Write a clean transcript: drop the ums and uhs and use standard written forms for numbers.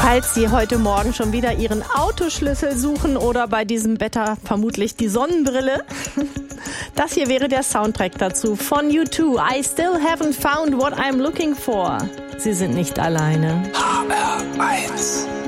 Falls Sie heute Morgen schon wieder Ihren Autoschlüssel suchen oder bei diesem Wetter vermutlich die Sonnenbrille. Das hier wäre der Soundtrack dazu von U2. I still haven't found what I'm looking for. Sie sind nicht alleine. HR1